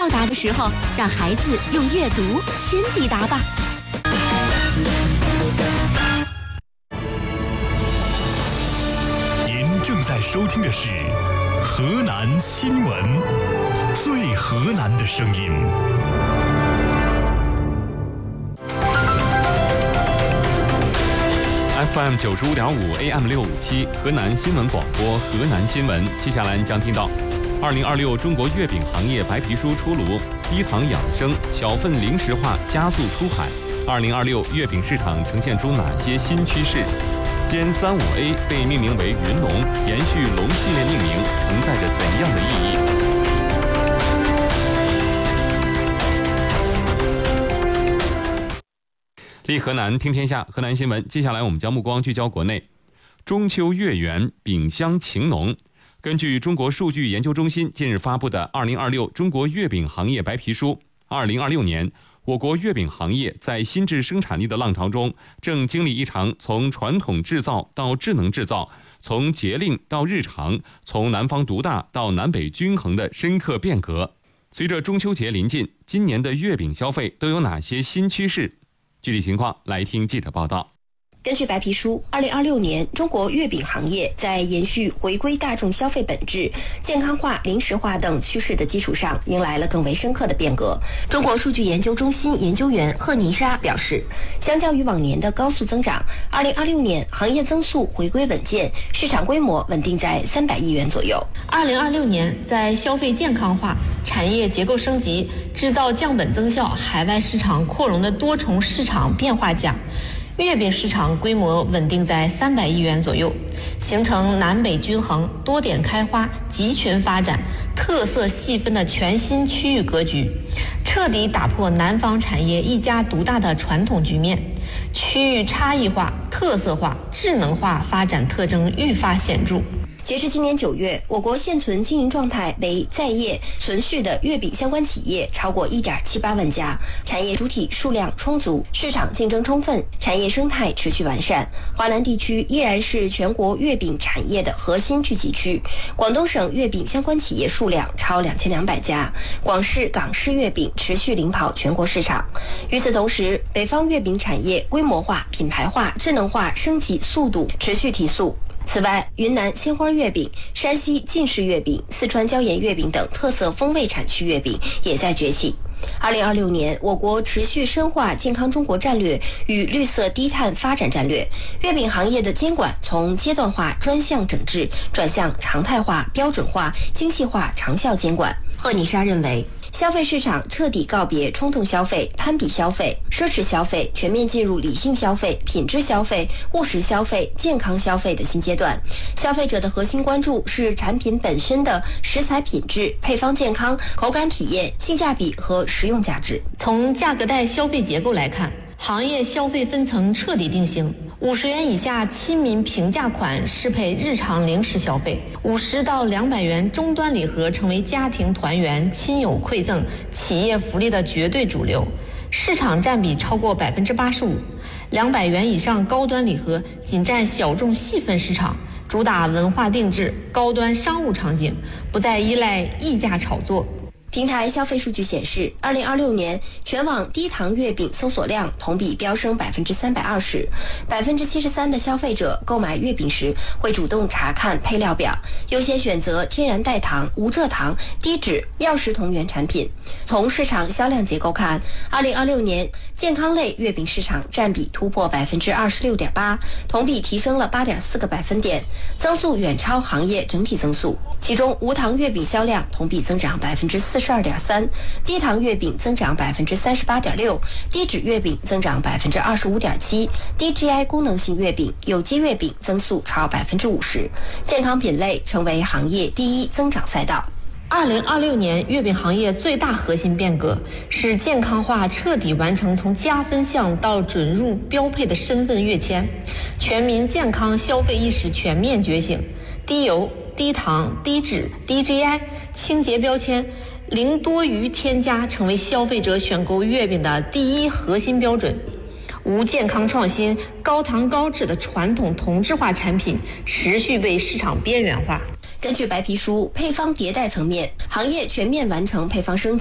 到达的时候，让孩子用阅读先抵达吧。 您正在收听的是河南新闻，最河南的声音。 FM 95.5 AM 657河南新闻广播河南新闻，接下来将听到2026中国月饼行业白皮书出炉，低糖养生、小份零食化加速出海。2026月饼市场呈现出哪些新趋势？歼35A 被命名为云龙，延续龙系列命名，承载着怎样的意义？立河南听天下，河南新闻。接下来我们将目光聚焦国内。中秋月圆，饼香情浓。根据中国数据研究中心近日发布的2026中国月饼行业白皮书，2026年我国月饼行业在新质生产力的浪潮中，正经历一场从传统制造到智能制造，从节令到日常，从南方独大到南北均衡的深刻变革。随着中秋节临近，今年的月饼消费都有哪些新趋势？具体情况来听记者报道。 根据白皮书，2026年中国月饼行业在延续回归大众消费本质、健康化、零食化等趋势的基础上，迎来了更为深刻的变革。中国数据研究中心研究员贺泥沙表示，相较于往年的高速增长，2026年行业增速回归稳健，市场规模稳定在300亿元左右。 2026年，在消费健康化、产业结构升级、制造降本增效、海外市场扩容的多重市场变化下，月饼市场规模稳定在300亿元左右，形成南北均衡、多点开花、集群发展、特色细分的全新区域格局，彻底打破南方产业一家独大的传统局面，区域差异化、特色化、智能化发展特征愈发显著。 截至今年9月，我国现存经营状态为在业存续的月饼相关企业超过1.78万家，产业主体数量充足，市场竞争充分，产业生态持续完善。华南地区依然是全国月饼产业的核心聚集区，广东省月饼相关企业数量超2200家，广式、港式月饼持续领跑全国市场。与此同时，北方月饼产业规模化、品牌化、智能化升级速度持续提速。此外，云南鲜花月饼、山西晋式月饼、四川椒盐月饼等特色风味产区月饼也在崛起。2026年，我国持续深化健康中国战略与绿色低碳发展战略，月饼行业的监管从阶段化专项整治转向常态化、标准化、精细化长效监管。贺泥沙认为，消费市场彻底告别冲动消费、攀比消费、奢侈消费，全面进入理性消费、品质消费、务实消费、健康消费的新阶段。消费者的核心关注是产品本身的食材品质、配方健康、口感体验、性价比和实用价值。 从价格带消费结构来看，行业消费分层彻底定型。50元以下亲民平价款适配日常零食消费，50到200元终端礼盒成为家庭团圆、亲友馈赠、企业福利的绝对主流，市场占比超过85%。200元以上高端礼盒仅占小众细分市场，主打文化定制、高端商务场景，不再依赖溢价炒作。 平台消费数据显示，2026年全网低糖月饼搜索量同比飙升320%，73%的消费者购买月饼时会主动查看配料表，优先选择天然代糖、无蔗糖、低脂、药食同源产品。从市场销量结构看，2026年健康类月饼市场占比突破26.8%，同比提升了8.4个百分点，增速远超行业整体增速。其中无糖月饼销量同比增长42.3%，低糖月饼增长38.6%，低脂月饼增长25.7%，低 GI 功能性月饼、有机月饼增速超50%，健康品类成为行业第一增长赛道。 2026年月饼行业最大核心变革是健康化彻底完成从加分项到准入标配的身份跃迁，全民健康消费意识全面觉醒，低油、低糖、低脂、低 GI、清洁标签、零多余添加成为消费者选购月饼的第一核心标准。无健康创新、高糖高脂的传统同质化产品持续被市场边缘化。 根据白皮书，配方迭代层面，行业全面完成配方升级，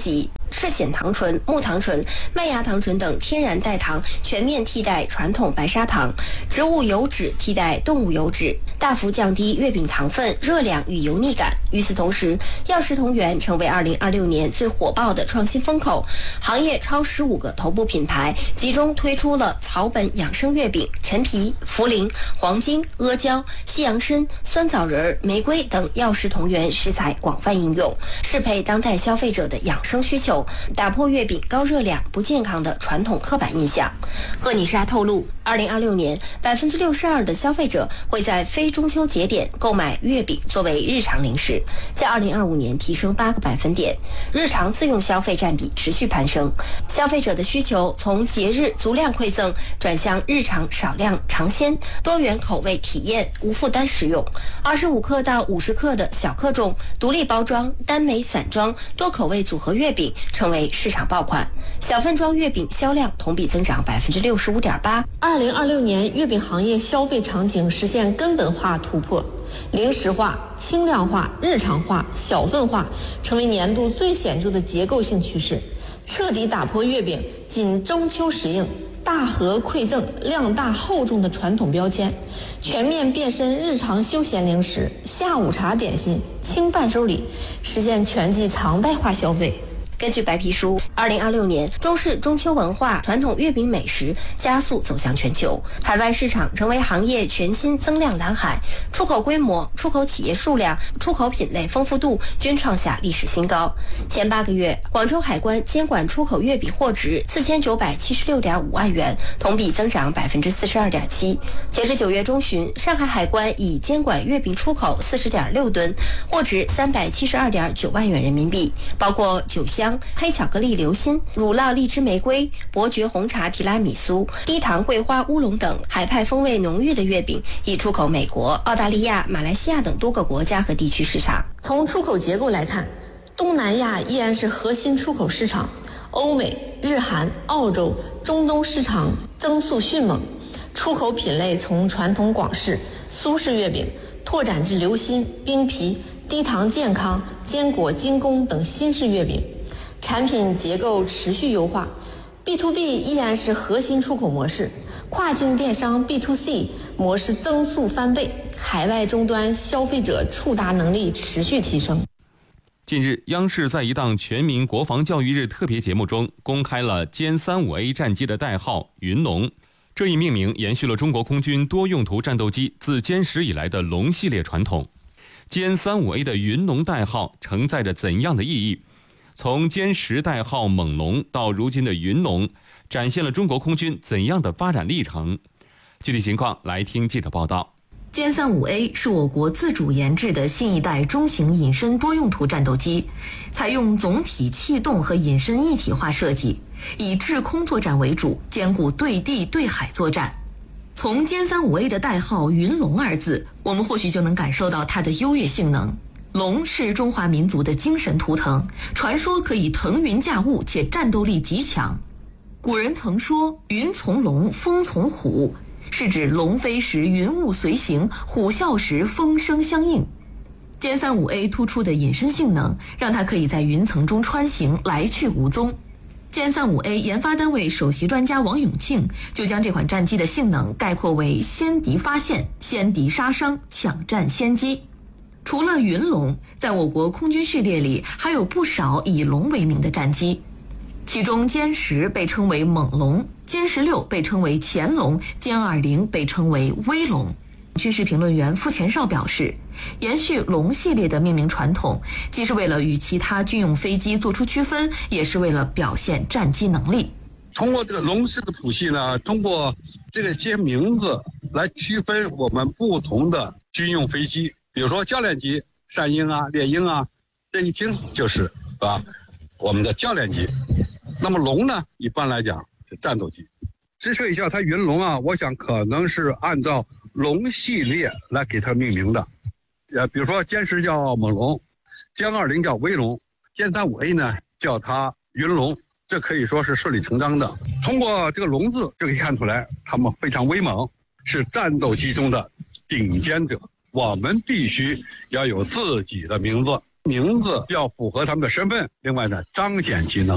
赤藓糖醇、木糖醇、麦芽糖醇等天然代糖全面替代传统白砂糖，植物油脂替代动物油脂，大幅降低月饼糖分、热量与油腻感。与此同时，药食同源成为2026年最火爆的创新风口，行业超15个头部品牌集中推出了草本养生月饼、陈皮、茯苓、黄精、阿胶、西洋参、酸枣仁、玫瑰等药食同源食材广泛应用，适配当代消费者的养生需求，打破月饼高热量、不健康的传统刻板印象。赫尼莎透露，2026年62%的消费者会在非中秋节点购买月饼作为日常零食，在2025年提升8个百分点，日常自用消费占比持续攀升。消费者的需求从节日足量馈赠转向日常少量尝鲜、多元口味体验、无负担食用。25克到50克的小克重、独立包装、单枚散装、多口味组合月饼成为市场爆款，小份装月饼销量同比增长65.8%。 2026年月饼行业消费场景实现根本化突破，零食化、轻量化、日常化、小份化成为年度最显著的结构性趋势，彻底打破月饼仅中秋时令、大盒馈赠、量大厚重的传统标签，全面变身日常休闲零食、下午茶点心、轻伴手礼，实现全季常态化消费。 根据白皮书，2026年中式中秋文化传统月饼美食加速走向全球，海外市场成为行业全新增量蓝海，出口规模、出口企业数量、出口品类丰富度均创下历史新高。前8个月，广州海关监管出口月饼货值4976.5万元，同比增长42.7%。截至9月中旬，上海海关已监管月饼出口40.6吨，货值372.9万元人民币，包括酒香、黑巧克力流心、乳酪荔枝玫瑰、伯爵红茶提拉米苏、低糖桂花乌龙等海派风味浓郁的月饼已出口美国、澳大利亚、马来西亚等多个国家和地区市场。 从出口结构来看，东南亚依然是核心出口市场，欧美、日韩、澳洲、中东市场增速迅猛，出口品类从传统广式、苏式月饼拓展至流心、冰皮、低糖健康、坚果精工等新式月饼，产品结构持续优化。 B2B 依然是核心出口模式，跨境电商 B2C 模式增速翻倍，海外终端消费者触达能力持续提升。 近日，央视在一档全民国防教育日特别节目中公开了歼35A 战机的代号“云龙”。这一命名延续了中国空军多用途战斗机自歼10以来的龙系列传统。歼35A 的云龙代号承载着怎样的意义？从歼10代号猛龙到如今的云龙，展现了中国空军怎样的发展历程？具体情况来听记者报道。 歼35A 是我国自主研制的新一代中型隐身多用途战斗机，采用总体气动和隐身一体化设计，以制空作战为主，兼顾对地对海作战。从歼35A 的代号云龙二字，我们或许就能感受到它的优越性能。龙是中华民族的精神图腾，传说可以腾云驾雾，且战斗力极强。古人曾说云从龙，风从虎，是指龙飞时云雾随行，虎啸时风声相应。歼35A 突出的隐身性能，让它可以在云层中穿行，来去无踪。歼35A 研发单位首席专家王永庆就将这款战机的性能概括为先敌发现、先敌杀伤、抢占先机。除了云龙，在我国空军序列里还有不少以龙为名的战机，其中歼10被称为猛龙，歼16被称为潜龙，歼20被称为威龙。军事评论员傅前绍表示，延续龙系列的命名传统，既是为了与其他军用飞机做出区分，也是为了表现战机能力。 通过这个龙式的谱系呢，通过这个些名字来区分我们不同的军用飞机。比如说教练机，山鹰啊、猎鹰啊，这一听就是我们的教练机。那么龙呢，一般来讲是战斗机。支持一下它云龙啊，我想可能是按照龙系列来给它命名的。比如说歼10叫猛龙，歼20叫威龙，歼35A 呢叫它云龙，这可以说是顺理成章的。通过这个龙字就可以看出来，他们非常威猛，是战斗机中的顶尖者。我们必须要有自己的名字，名字要符合他们的身份，另外呢，彰显其能。